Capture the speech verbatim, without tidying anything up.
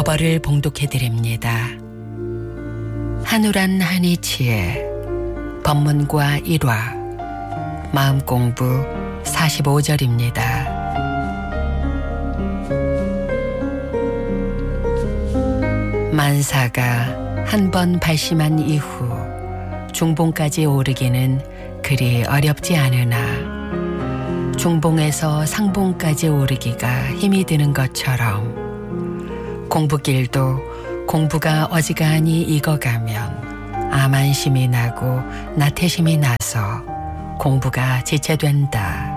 어버를 봉독해드립니다. 한우란 한이치의 법문과 일화 마음공부 사십오 절입니다. 만사가 한 번 발심한 이후 중봉까지 오르기는 그리 어렵지 않으나 중봉에서 상봉까지 오르기가 힘이 드는 것처럼 공부길도 공부가 어지간히 익어가면 암안심이 나고 나태심이 나서 공부가 지체된다.